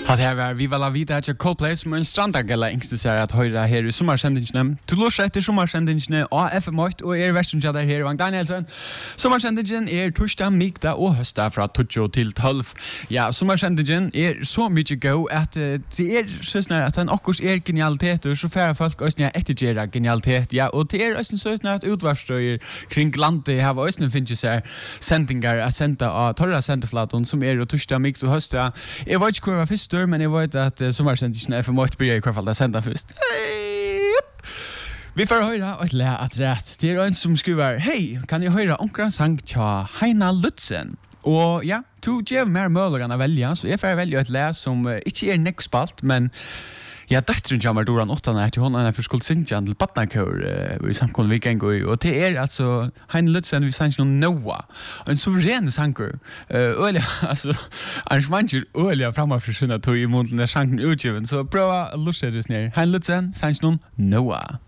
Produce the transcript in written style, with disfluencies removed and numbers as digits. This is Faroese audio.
Att här var vi la vida att Coldplay som en strandagella ängste sig att höra här i sommarsändningen. Du låser efter sommarsändningen av FM8 och version jag där här Vagn Danielsen. Sommarsändningen torsdag, mikdag och hösta från 12 till 12. Ja, sommarsändningen så mycket go att det så snart att den också genialitet och så färre folk och snart eftergera genialitet. Ja, och det också så snart utvarstöjer kring landet har också finns sig sändningar att sända av torra sändeflaton som torsdag, mikdag och hösta. Jag vet inte vad först men jag vet att sommarsändningen FM8 börjar i alla fall att sända först. Vi får höra ett lä att rätt. Det en som skriver: "Hej, kan jag höra onkran sang tja Heina Lutzen?" Och ja, to ger mer möjligheten att välja, så jag får välja ett lä som inte nextspalt, men ja, döttren kommer Doran 8 att hon är för skolsinjan till Patnakör i samkom weekend och det alltså Heina Lutzen vi sang någon Noah. En suverän sanger. Öliga alltså arrangemanget öliga framåt för sina tog i munden när sangen utgiven. Så prova lusta det ner. Heina Lutzen sang någon Noah.